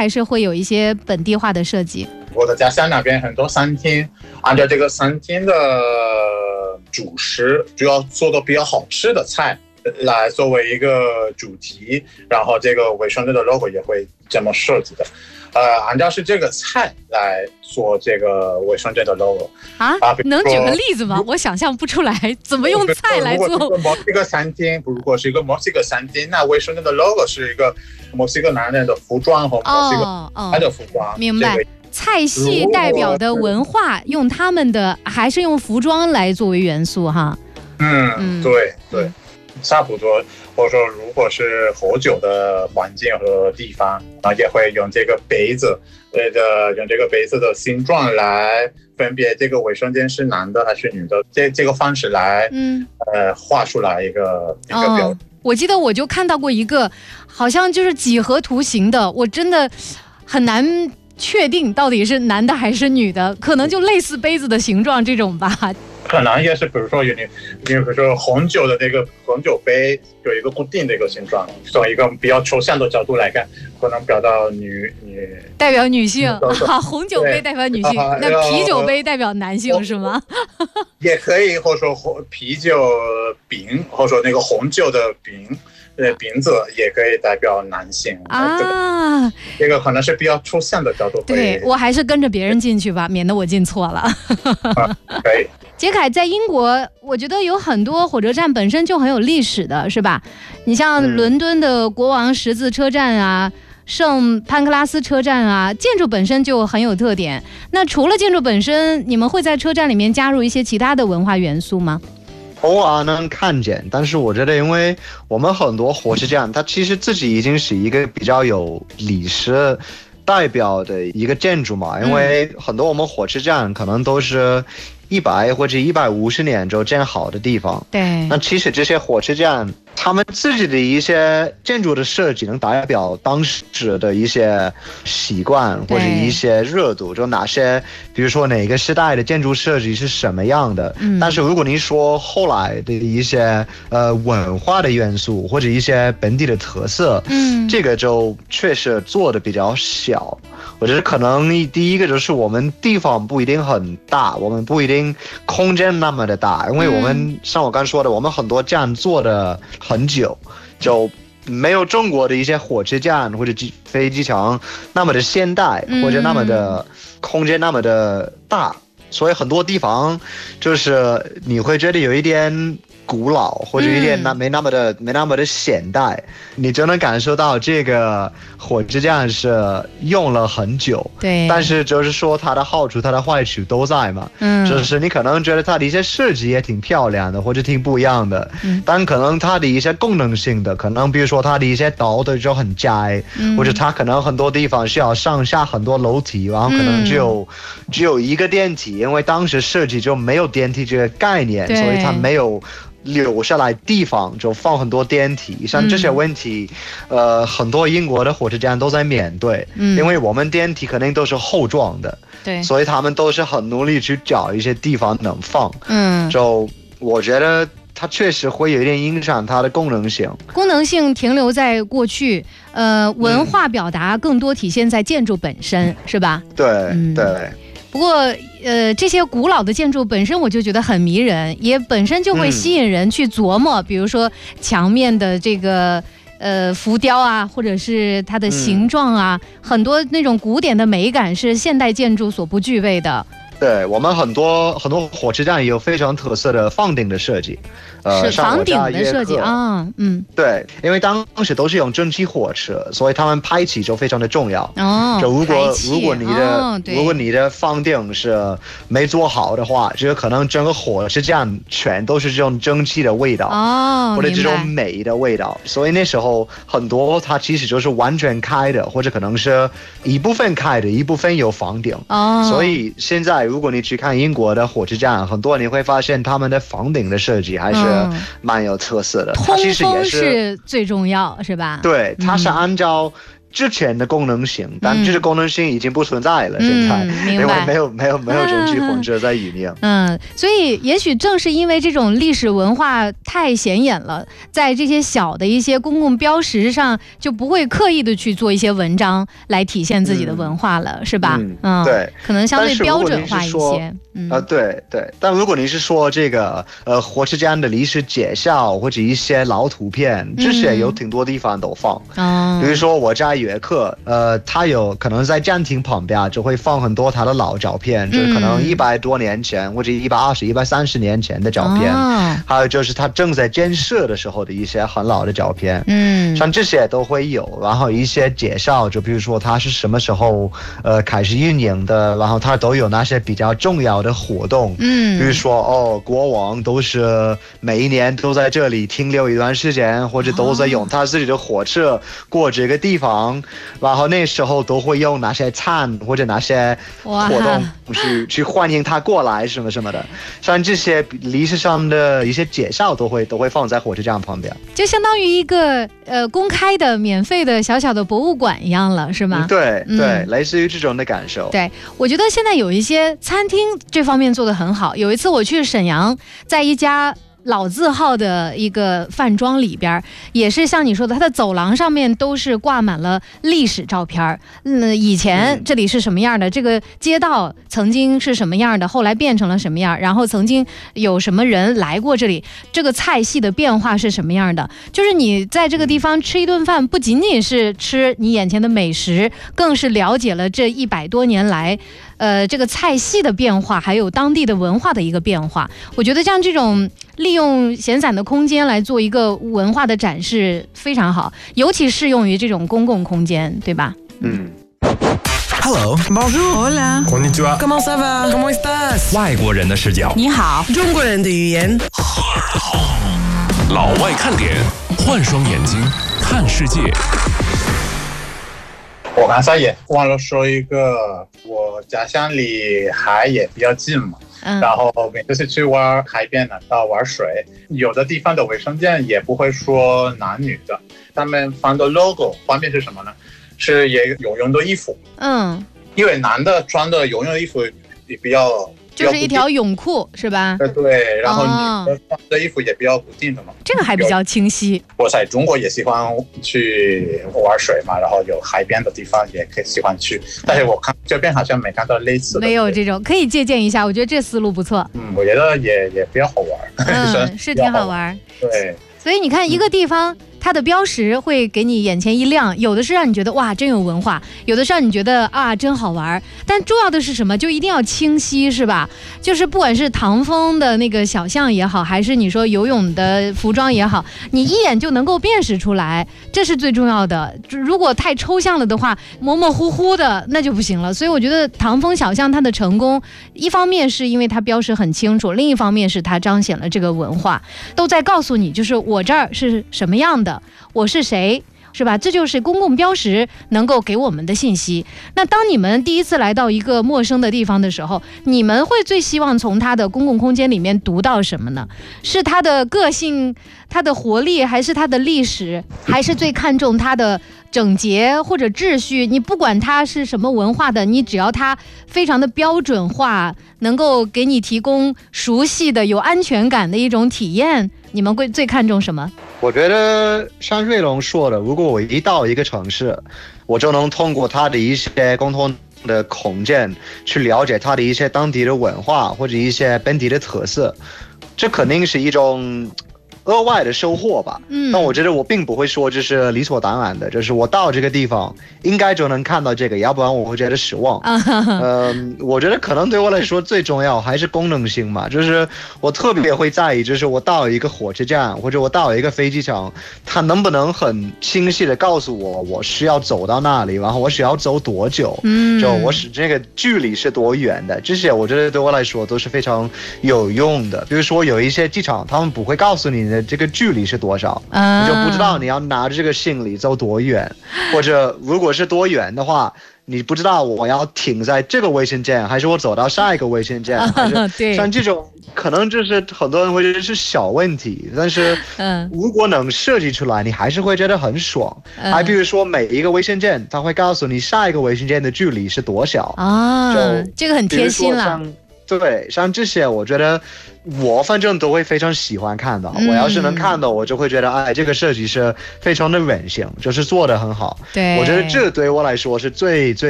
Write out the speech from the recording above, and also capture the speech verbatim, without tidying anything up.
还是会有一些本地化的设计？ 我的家乡那边很多餐厅，按照这个餐厅的主食，主要做的比较好吃的菜来作为一个主题，然后这个卫生间的 logo 也会这么设计的。呃，按照是这个菜来做这个卫生间的 logo 啊，啊能举个例子吗？我想象不出来，怎么用菜来做？ 如果是一个餐厅，如果是一个墨西哥餐厅，那卫生间的 logo 是一个墨西哥男人的服装和墨西哥男的服装。 哦哦、明白。这个菜系代表的文化，用他们的还是用服装来作为元素哈？ 嗯，嗯对对，差不多。或者说，如果是喝酒的环境和地方，啊，也会用这个杯子，呃，用这个杯子的形状来分别这个卫生间是男的还是女的，这这个方式来，嗯，呃，画出来一个一个标准。哦， 我记得我就看到过一个，好像就是几何图形的，我真的很难确定到底是男的还是女的，可能就类似杯子的形状这种吧。 可能也是，比如说有你，比如说红酒的那个红酒杯有一个固定的一个形状，从一个比较抽象的角度来看，可能表到女女代表女性啊，红酒杯代表女性，那啤酒杯代表男性是吗？ 也可以，或者说啤酒瓶，或者说那个红酒的瓶。呃，瓶子也可以代表男性啊，这个这个可能是比较抽象的角度。 对，我还是跟着别人进去吧，免得我进错了。 啊，可以。 杰凯在英国，我觉得有很多火车站本身就很有历史的，是吧？你像伦敦的国王十字车站啊，圣潘克拉斯车站啊，建筑本身就很有特点。那除了建筑本身，你们会在车站里面加入一些其他的文化元素吗？ 偶尔能看见，但是我觉得因为我们很多火车站它其实自己已经是一个比较有历史代表的一个建筑嘛，因为很多我们火车站可能都是一百或者一百五十年就建好的地方。 对， 那其实这些火车站他们自己的一些建筑的设计能代表当时的一些习惯或者一些热度，就哪些比如说哪个时代的建筑设计是什么样的。嗯，但是如果您说后来的一些呃文化的元素或者一些本地的特色，嗯，这个就确实做的比较小。我觉得可能第一个就是我们地方不一定很大，我们不一定空间那么的大，因为我们像我刚说的，我们很多站做的很久，就没有中国的一些火车站或者飞机场那么的现代，或者那么的空间那么的大，所以很多地方就是你会觉得有一点古老，或者有点那没那么的、嗯、没那么的现代，你就能感受到这个火车站是用了很久。 对， 但是就是说它的好处、它的坏处都在嘛。嗯，就是你可能觉得它的一些设计也挺漂亮的，或者挺不一样的，嗯，但可能它的一些功能性的，可能比如说它的一些道的就很窄，嗯，或者它可能很多地方需要上下很多楼梯，然后可能只有、嗯、只有一个电梯，因为当时设计就没有电梯这个概念，所以它没有留下来地方就放很多电梯，像这些问题，嗯、呃，很多英国的火车站都在面对，嗯，因为我们电梯肯定都是厚装的， 对， 所以他们都是很努力去找一些地方能放，嗯，就我觉得它确实会有一点影响它的功能性， 功能性停留在过去，呃，文化表达更多体现在建筑本身，嗯、是吧？ 对、嗯、对。 不过，呃，这些古老的建筑本身我就觉得很迷人，也本身就会吸引人去琢磨，嗯、比如说墙面的这个呃浮雕啊，或者是它的形状啊，嗯、很多那种古典的美感是现代建筑所不具备的。 对，我们很多很多火车站也有非常特色的房顶的设计， 呃，是房顶的设计啊，嗯， 对，因为当时都是用蒸汽火车，所以他们排气就非常的重要。 哦， 就如果如果你的、哦、如果你的房顶是没做好的话，这个可能整个火车站全都是这种蒸汽的味道， 哦， 或者这种煤的味道，所以那时候很多它其实就是完全开的，或者可能是一部分开的，一部分有房顶。哦，所以现在。如果你去看英国的火车站，很多你会发现他们的房顶的设计还是蛮有特色的。 通风是最重要，是吧？ 对，它是按照之前的功能性，但这个功能性已经不存在了。现在， 因为没有没有没有人机混着在里面。 嗯，所以也许正是因为这种历史文化太显眼了，在这些小的一些公共标识上，就不会刻意的去做一些文章来体现自己的文化了，嗯、是吧？ 嗯，嗯对， 可能相对标准化一些。 嗯、呃，对对。但如果你是说这个呃火车站的历史介绍或者一些老图片，这些有挺多地方都放。嗯、比如说我在约克，呃，他有可能在站亭旁边就会放很多他的老照片，嗯、就是可能一百多年前或者一百二十、一百三十年前的照片。哦、还有就是他正在建设的时候的一些很老的照片。嗯，像这些都会有，然后一些介绍，就比如说他是什么时候呃开始运营的，然后他都有那些比较重要的活动。嗯，比如说哦，国王都是每一年都在这里停留一段时间，或者都在用他自己的火车过这个地方，然后那时候都会用哪些餐或者哪些活动去去欢迎他过来什么什么的，像这些历史上的一些介绍都会都会放在火车站旁边， 就相当于一个呃公开的免费的小小的博物馆一样了，是吗？ 嗯、对对、嗯，类似于这种的感受。 对，我觉得现在有一些餐厅这方面做得很好。有一次我去沈阳，在一家老字号的一个饭庄里边，也是像你说的，它的走廊上面都是挂满了历史照片。嗯，以前这里是什么样的，这个街道曾经是什么样的，后来变成了什么样，然后曾经有什么人来过这里，这个菜系的变化是什么样的。就是你在这个地方吃一顿饭，不仅仅是吃你眼前的美食，更是了解了这一百多年来呃，这个菜系的变化，还有当地的文化的一个变化。我觉得像这种利用闲散的空间来做一个文化的展示非常好，尤其适用于这种公共空间，对吧？ 嗯。 Hello, Bonjour, Hola, Konnichiwa, Comment ça va? Comment estás? 外国人的视角， 你好，中国人的语言。 老外看点，换双眼睛看世界。 我刚才也忘了说一个，我家乡离海也比较近嘛，嗯、然后每次去玩海边呢，到玩水，有的地方的卫生间也不会说男女的，他们放的 logo 方面是什么呢？是也游泳的衣服，嗯，因为男的穿的游泳的衣服也比较。 就是一条泳裤是吧？ 对对，然后你的穿的衣服也比较固定的嘛， 这个还比较清晰。 我在中国也喜欢去玩水嘛，然后有海边的地方也可以喜欢去，但是我看这边好像没看到类似的， 没有这种，可以借鉴一下，我觉得这思路不错。 嗯，我觉得也也比较好玩， 嗯，是挺好玩。 对， 所以你看一个地方。嗯，它的标识会给你眼前一亮，有的是让你觉得哇真有文化，有的是让你觉得啊真好玩，但重要的是什么？就一定要清晰，是吧？就是不管是唐风的那个小巷也好，还是你说游泳的服装也好，你一眼就能够辨识出来，这是最重要的。如果太抽象了的话，模模糊糊的那就不行了。所以我觉得唐风小巷它的成功，一方面是因为它标识很清楚，另一方面是它彰显了这个文化，都在告诉你，就是我这儿是什么样的，我是谁，是吧？这就是公共标识能够给我们的信息。那当你们第一次来到一个陌生的地方的时候，你们会最希望从它的公共空间里面读到什么呢？是它的个性，它的活力，还是它的历史，还是最看重它的整洁或者秩序？你不管它是什么文化的，你只要它非常的标准化，能够给你提供熟悉的有安全感的一种体验，你们会最看重什么？ 我觉得像瑞龙说的，如果我一到一个城市，我就能通过它的一些共同的空间去了解它的一些当地的文化或者一些本地的特色，这肯定是一种额外的收获吧。嗯，但我觉得我并不会说这是理所当然的，就是我到这个地方应该就能看到这个，要不然我会觉得失望。呃，我觉得可能对我来说最重要还是功能性嘛，就是我特别会在意，就是我到一个火车站或者我到一个飞机场，它能不能很清晰的告诉我我需要走到那里，然后我需要走多久，嗯，就我是这个距离是多远的，这些我觉得对我来说都是非常有用的。比如说有一些机场他们不会告诉你的这个距离是多少， 啊、 你就不知道你要拿着这个行李走多远，或者如果是多远的话，你不知道我要停在这个卫生间，还是我走到下一个卫生间，还是对， 像这种可能就是很多人会觉得是小问题，但是如果能设计出来，你还是会觉得很爽。 嗯、 还比如说每一个卫生间，它会告诉你下一个卫生间的距离是多少啊， 就这个很贴心了。 对，像这些我觉得我反正都会非常喜欢看到、嗯、我要是能看到我就会觉得哎，这个设计是非常的人性，就是做得很好。 对， 我觉得这对我来说是最最